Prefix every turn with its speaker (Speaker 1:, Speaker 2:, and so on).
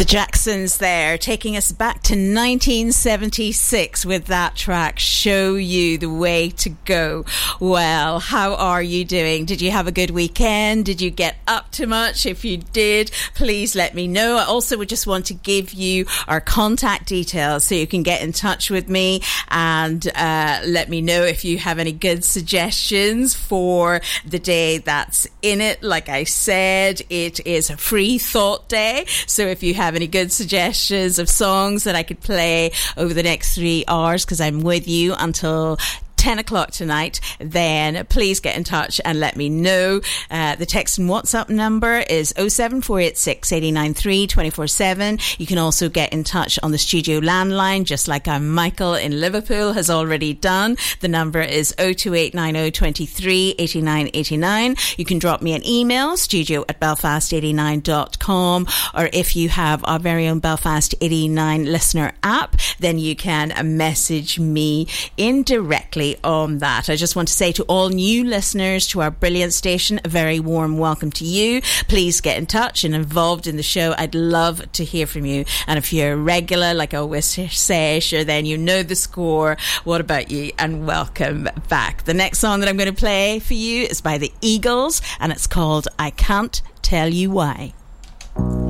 Speaker 1: The Jacksons there, taking us back to 1976 with that track, Show You the Way to Go. Well, how are you doing? Did you have a good weekend? Did you get up to much? If you did, please let me know. I also would just want to give you our contact details so you can get in touch with me and let me know if you have any good suggestions for the day that's in it. Like I said, it is a free thought day, so if you have any good suggestions of songs that I could play over the next 3 hours, because I'm with you until 10 o'clock tonight, then please get in touch and let me know. The text and WhatsApp number is 07486 893 247. You can also get in touch on the studio landline, just like Michael in Liverpool has already done. The number is 0289023 8989. You can drop me an email, studio@belfast89.com, or if you have our very own Belfast 89 listener app, then you can message me indirectly on that. I just want to say to all new listeners to our brilliant station, a very warm welcome to you. Please get in touch and involved in the show. I'd love to hear from you. And if you're a regular, like I always say, sure, then you know the score. What about you? And welcome back. The next song that I'm going to play for you is by the Eagles, and it's called I Can't Tell You Why.